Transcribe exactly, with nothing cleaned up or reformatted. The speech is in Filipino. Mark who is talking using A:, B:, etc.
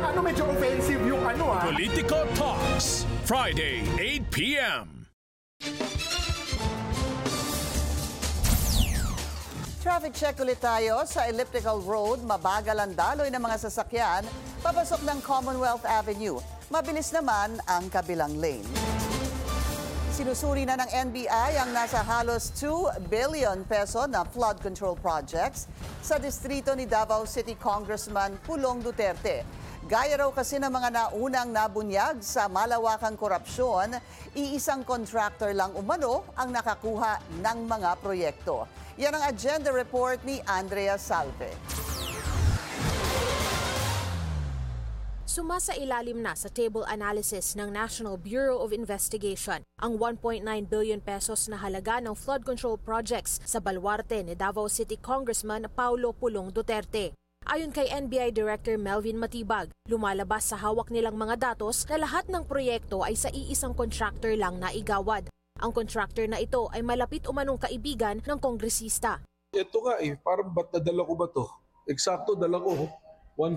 A: ano medyo offensive yung ano ah.
B: Politico Talks, Friday, eight p m
C: Traffic check ulit tayo sa Elliptical Road. Mabagal ang daloy ng mga sasakyan papasok ng Commonwealth Avenue. Mabilis naman ang kabilang lane. Sinusuri na ng N B I ang nasa halos two billion peso na flood control projects sa distrito ni Davao City Congressman Pulong Duterte. Gaya raw kasi ng mga naunang nabunyag sa malawakang korupsyon, iisang contractor lang umano ang nakakuha ng mga proyekto. Yan ang agenda report ni Andrea Salve.
D: Sumasailalim na sa table analysis ng National Bureau of Investigation ang one point nine billion pesos na halaga ng flood control projects sa baluarte ni Davao City Congressman Paulo Pulong Duterte. Ayon kay N B I Director Melvin Matibag, lumalabas sa hawak nilang mga datos na lahat ng proyekto ay sa iisang contractor lang na igawad. Ang contractor na ito ay malapit umanong kaibigan ng kongresista.
E: Ito nga eh, parang ba't nadala ko ba to? Eksakto, dala ko.